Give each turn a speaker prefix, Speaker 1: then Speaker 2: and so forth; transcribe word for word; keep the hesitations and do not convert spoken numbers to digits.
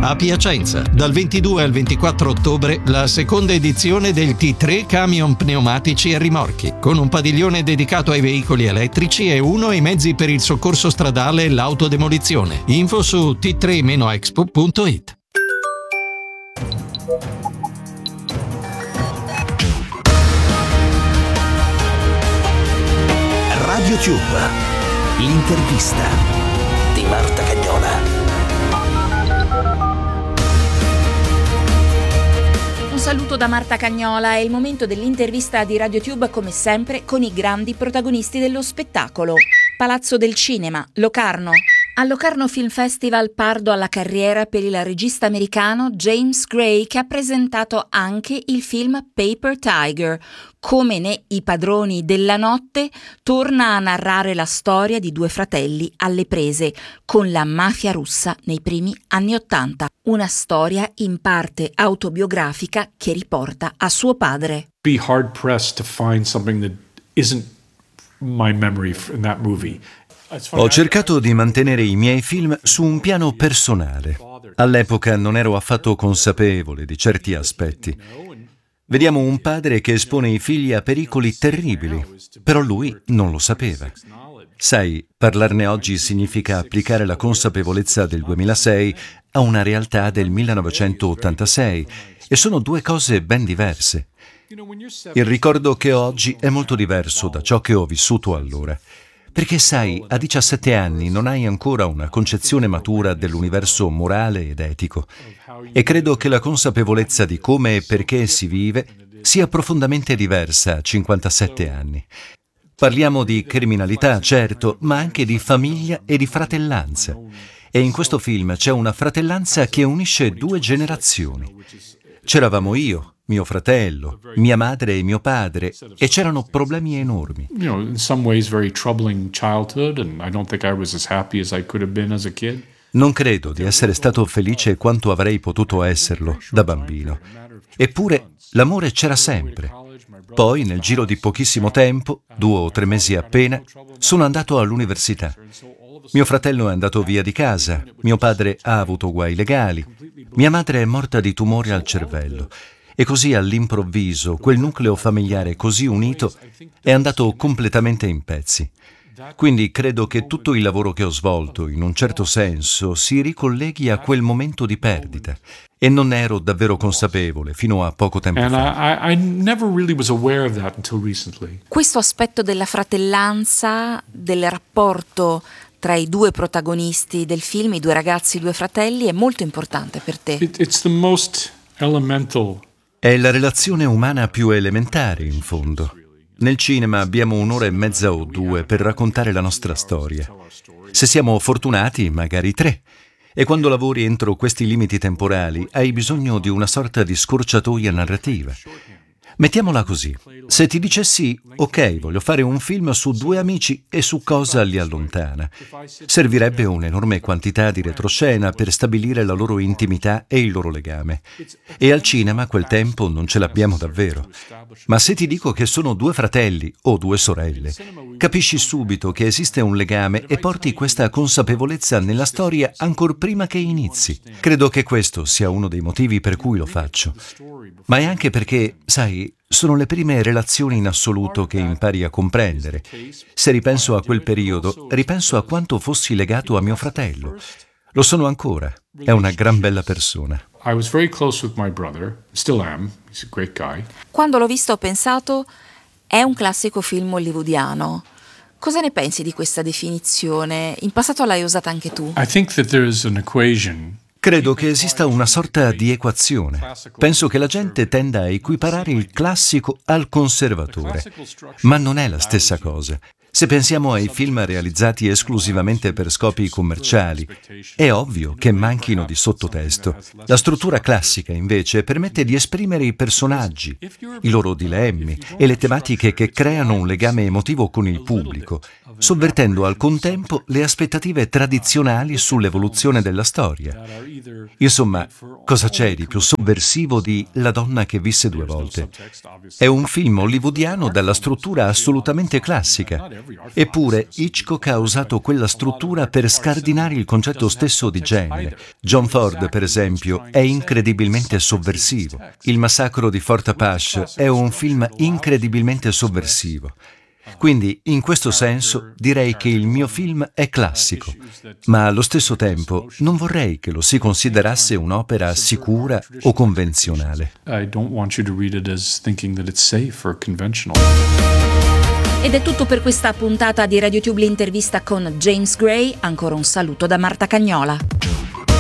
Speaker 1: A Piacenza, dal ventidue al ventiquattro ottobre, la seconda edizione del T tre Camion Pneumatici e Rimorchi, con un padiglione dedicato ai veicoli elettrici e uno ai mezzi per il soccorso stradale e l'autodemolizione. Info su t tre expo punto it.
Speaker 2: Radio Tube, l'intervista di Marta Cagnola.
Speaker 3: Un saluto da Marta Cagnola, è il momento dell'intervista di Radio Tube, come sempre con i grandi protagonisti dello spettacolo. Palazzo del Cinema, Locarno. Al Locarno Film Festival Pardo alla carriera per il regista americano James Gray, che ha presentato anche il film Paper Tiger. Come ne I padroni della notte, torna a narrare la storia di due fratelli alle prese con la mafia russa nei primi anni Ottanta. Una storia in parte autobiografica che riporta a suo padre.
Speaker 4: Be hard pressed to find something that isn't my memory in that movie.
Speaker 5: Ho cercato di mantenere i miei film su un piano personale. All'epoca non ero affatto consapevole di certi aspetti. Vediamo un padre che espone i figli a pericoli terribili, però lui non lo sapeva. Sai, parlarne oggi significa applicare la consapevolezza del duemilasei a una realtà del millenovecentottantasei, e sono due cose ben diverse. Il ricordo che ho oggi è molto diverso da ciò che ho vissuto allora. Perché sai, a diciassette anni non hai ancora una concezione matura dell'universo morale ed etico. E credo che la consapevolezza di come e perché si vive sia profondamente diversa a cinquantasette anni. Parliamo di criminalità, certo, ma anche di famiglia e di fratellanza. E in questo film c'è una fratellanza che unisce due generazioni. C'eravamo io, mio fratello, mia madre e mio padre, e c'erano problemi enormi.
Speaker 4: You know, in some ways very troubling childhood, and I don't think I was as happy as I could have been as a kid.
Speaker 5: Non credo di essere stato felice quanto avrei potuto esserlo da bambino. Eppure l'amore c'era sempre. Poi, nel giro di pochissimo tempo, due o tre mesi appena, sono andato all'università. Mio fratello è andato via di casa, mio padre ha avuto guai legali, mia madre è morta di tumore al cervello. E così all'improvviso quel nucleo familiare così unito è andato completamente in pezzi. Quindi credo che tutto il lavoro che ho svolto, in un certo senso, si ricolleghi a quel momento di perdita. E non ne ero davvero consapevole fino a poco tempo
Speaker 4: And
Speaker 5: fa.
Speaker 4: I, I never really was aware of that until recently.
Speaker 3: Questo aspetto della fratellanza, del rapporto tra i due protagonisti del film, i due ragazzi, i due fratelli, è molto importante per te.
Speaker 4: It, it's the most elemental.
Speaker 5: È la relazione umana più elementare, in fondo. Nel cinema abbiamo un'ora e mezza o due per raccontare la nostra storia. Se siamo fortunati, magari tre. E quando lavori entro questi limiti temporali, hai bisogno di una sorta di scorciatoia narrativa. Mettiamola così. Se ti dicessi, ok, voglio fare un film su due amici e su cosa li allontana, servirebbe un'enorme quantità di retroscena per stabilire la loro intimità e il loro legame. E al cinema quel tempo non ce l'abbiamo davvero. Ma se ti dico che sono due fratelli o due sorelle, capisci subito che esiste un legame e porti questa consapevolezza nella storia ancor prima che inizi. Credo che questo sia uno dei motivi per cui lo faccio. Ma è anche perché, sai, sono le prime relazioni in assoluto che impari a comprendere. Se ripenso a quel periodo, ripenso a quanto fossi legato a mio fratello. Lo sono ancora. È una gran bella persona.
Speaker 4: I was very close with my brother, still am. He's a great guy.
Speaker 3: Quando l'ho visto ho pensato, è un classico film hollywoodiano. Cosa ne pensi di questa definizione? In passato l'hai usata anche tu.
Speaker 4: I think that there is an equation.
Speaker 5: Credo che esista una sorta di equazione. Penso che la gente tenda a equiparare il classico al conservatore, ma non è la stessa cosa. Se pensiamo ai film realizzati esclusivamente per scopi commerciali, è ovvio che manchino di sottotesto. La struttura classica, invece, permette di esprimere i personaggi, i loro dilemmi e le tematiche che creano un legame emotivo con il pubblico. sovvertendo al contempo le aspettative tradizionali sull'evoluzione della storia. Insomma, cosa c'è di più sovversivo di La donna che visse due volte? È un film hollywoodiano dalla struttura assolutamente classica, eppure Hitchcock ha usato quella struttura per scardinare il concetto stesso di genere. John Ford, per esempio, è incredibilmente sovversivo. Il massacro di Fort Apache è un film incredibilmente sovversivo. Quindi, in questo senso, direi che il mio film è classico, ma allo stesso tempo non vorrei che lo si considerasse un'opera sicura o convenzionale.
Speaker 4: I don't want you to read it as thinking that it's safe or conventional.
Speaker 3: Ed è tutto per questa puntata di RadioTube l'intervista con James Gray. Ancora un saluto da Marta Cagnola.